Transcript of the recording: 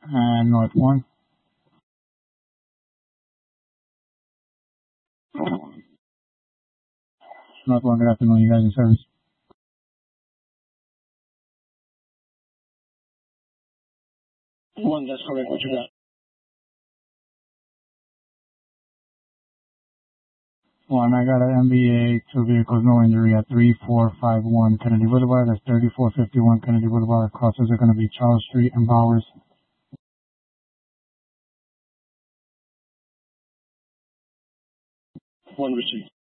North 1. North 1, good afternoon. You guys in service? 1, that's correct. What you got? 1, I got an MBA, 2 vehicles, no injury at 3451 Kennedy Boulevard. That's 3451 Kennedy Boulevard. Crosses are going to be Charles Street and Bowers. 1 received.